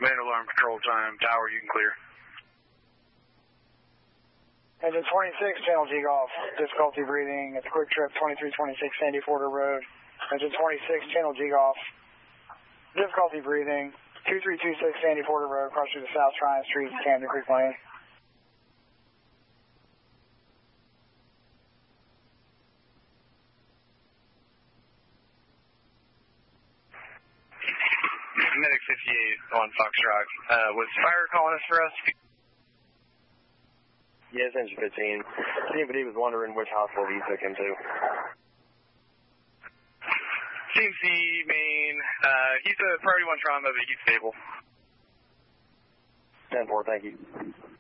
Command alarm control time. Tower, you can clear. Engine 26, channel G Golf. Difficulty breathing at the Quick Trip 2326 Sandy Porter Road. Engine 26, channel G Golf. Difficulty breathing 2326 Sandy Porter Road, across through the South Tryon Street, Camden Creek Lane. Medic 58 on Fox Rock. Was fire calling us for us? Yes, engine 15. CMPD was wondering which hospital you took him to. CMC, Maine. He's a priority 1 trauma, but he's stable. 10-4, thank you.